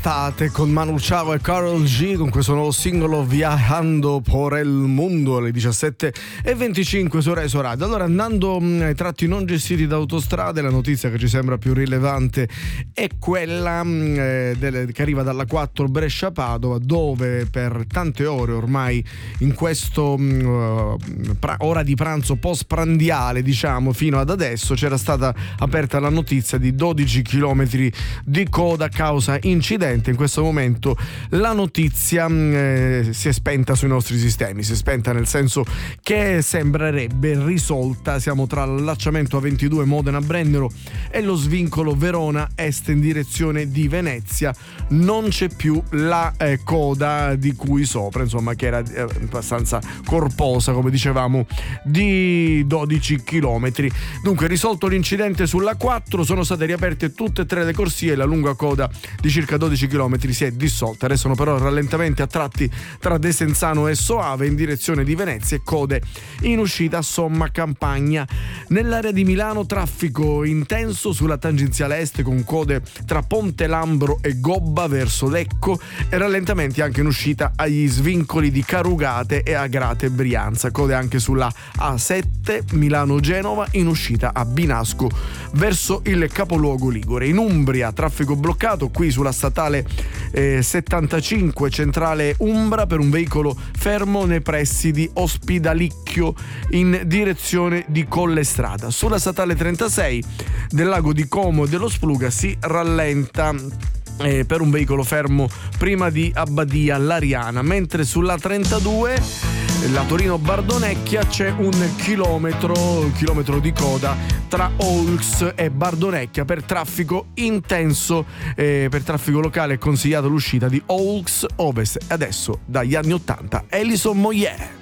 State con Manu Chao e Karol G con questo nuovo singolo Viajando por el Mundo alle 17:25 su Reso Radio. Allora, andando ai tratti non gestiti da Autostrade, la notizia che ci sembra più rilevante è quella che arriva dalla 4 Brescia-Padova, dove per tante ore ormai in questo ora di pranzo post-prandiale, diciamo, fino ad adesso c'era stata aperta la notizia di 12 chilometri di coda a causa incidente. In questo momento la notizia si è spenta sui nostri sistemi, si è spenta nel senso che sembrerebbe risolta. Siamo tra l'allacciamento A22 Modena-Brennero e lo svincolo Verona Est in direzione di Venezia. Non c'è più la coda di cui sopra, insomma, che era abbastanza corposa, come dicevamo, di 12 chilometri. Dunque, risolto l'incidente sulla 4, sono state riaperte tutte e tre le corsie, la lunga coda di circa 12 chilometri si è dissolta. Restano però rallentamenti a tratti tra Desenzano e Soave in direzione di Venezia e code in uscita a Somma Campagna. Nell'area di Milano traffico intenso sulla tangenziale est con code tra Ponte Lambro e Gobba verso Lecco e rallentamenti anche in uscita agli svincoli di Carugate e Agrate Brianza. Code anche sulla A7 Milano-Genova in uscita a Binasco verso il capoluogo ligure. In Umbria traffico bloccato qui sulla statale 75 centrale Umbra per un veicolo fermo nei pressi di Ospidalicchio in direzione di Collestrada. Sulla statale 36 del lago di Como e dello Spluga si rallenta per un veicolo fermo prima di Abbadia Lariana, mentre sulla 32 la Torino-Bardonecchia c'è un chilometro di coda tra Oulx e Bardonecchia per traffico intenso. Per traffico locale è consigliata l'uscita di Oulx Ovest. Adesso dagli anni 80 Elison Moyet.